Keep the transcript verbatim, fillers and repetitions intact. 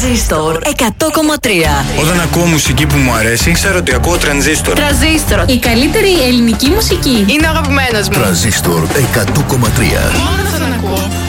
Τρανζίστορ εκατό κόμμα τρία. Όταν ακούω μουσική που μου αρέσει, ξέρω ότι ακούω Τρανζίστορ. Τρανζίστορ. Η καλύτερη ελληνική μουσική. Είναι ο αγαπημένος μου. Τρανζίστορ εκατό κόμμα τρία. Μόνο αυτόν ακούω.